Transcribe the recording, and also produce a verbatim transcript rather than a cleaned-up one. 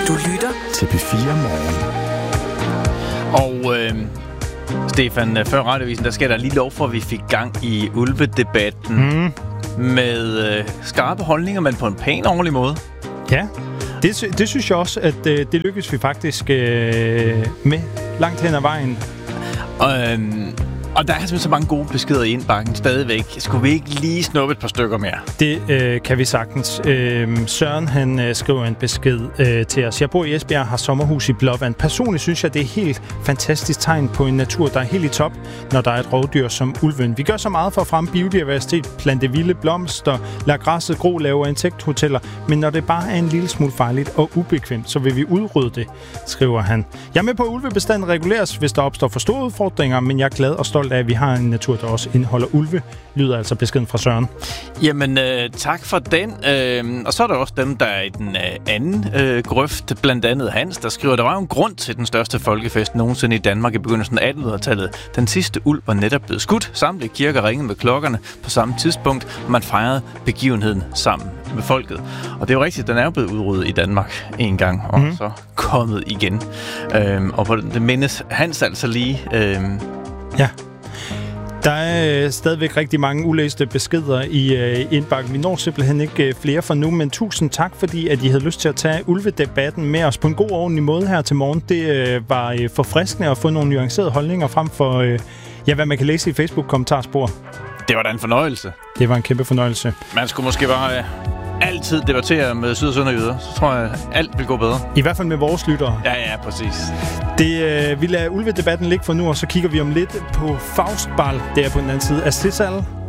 Du lytter til P fire Morgen. Og øh, Stefan, før radiovisen, der skal der lige lov for, at vi fik gang i ulvedebatten mm. med øh, skarpe holdninger, men på en pæn ordentlig måde. Ja, det, det synes jeg også, at øh, det lykkedes vi faktisk øh, med langt hen ad vejen. Og, øh, og der er simpelthen så mange gode beskeder i indbakken stadigvæk. Skulle vi ikke lige snuppe et par stykker mere? Det øh, kan vi sagtens. Øh, Søren, han øh, skriver en besked øh, til os. Jeg bor i Esbjerg og har sommerhus i Blåvand. Personligt synes jeg, det er helt fantastisk tegn på en natur, der er helt i top, når der er et rovdyr som ulven. Vi gør så meget for at fremme biodiversitet, plante vilde blomster, lade græsset gro, lave insekthoteller, men når det bare er en lille smule farligt og ubekvemt, så vil vi udrydde det, skriver han. Jeg er med på, at ulvebestanden reguleres, hvis der opstår for store udfordringer, men jeg er glad og stolt af, at vi har en natur, der også indeholder ulve, lyder altså beskeden fra Søren. Jamen, øh, tak for den. Øh, og så er der også dem, der er i den øh, anden øh, grøft, blandt andet Hans, der skriver, der var jo en grund til den største folkefest nogensinde i Danmark i begyndelsen af attenhundredetallet. Den sidste ulv var netop blevet skudt. Samtlige kirker ringede med klokkerne på samme tidspunkt, og man fejrede begivenheden sammen med folket. Og det er jo rigtigt, den er jo blevet udryddet i Danmark en gang, og mm. så kommet igen. Øh, og på det mindes Hans altså lige... Øh, ja. Der er øh, stadigvæk rigtig mange ulæste beskeder i øh, indbakken. Vi når simpelthen ikke øh, flere for nu, men tusind tak, fordi at I havde lyst til at tage ulvedebatten med os på en god og ordentlig måde her til morgen. Det øh, var øh, forfriskende at få nogle nuancerede holdninger frem for, øh, ja, hvad man kan læse i Facebook-kommentarspor. Det var da en fornøjelse. Det var en kæmpe fornøjelse. Man skulle måske bare... Øh altid debattere med syd- og sønderjyder, så tror jeg, alt vil gå bedre. I hvert fald med vores lyttere. Ja, ja, præcis. Det, øh, vi lader ulvedebatten ligge for nu, og så kigger vi om lidt på Faustball, der på den anden side af Sissal.